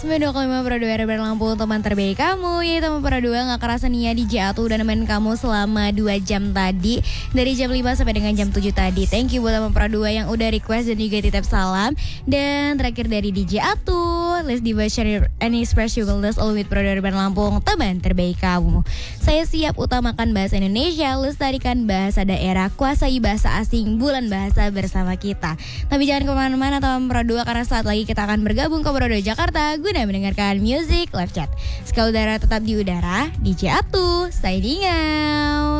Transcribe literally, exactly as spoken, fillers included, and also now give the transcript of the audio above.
sembilan dua koma lima per dua R B Lampung, teman terbaik kamu. Ya teman per dua gak kerasa nih ya D J Atu udah nemenin kamu selama dua jam tadi, dari jam lima sampai dengan jam tujuh tadi. Thank you buat teman per dua yang udah request dan juga titip salam. Dan terakhir dari D J Atu, let's diva share and express your wellness all with per dua R B Lampung, teman terbaik kamu. Saya siap utamakan bahasa Indonesia, lestarikan bahasa daerah, kuasai bahasa asing, bulan bahasa bersama kita. Tapi jangan kemana-mana teman per dua, karena saat lagi kita akan bergabung ke Pro dua Jakarta guna mendengarkan music live chat. Sekali udara tetap di udara, D J Atu signing out.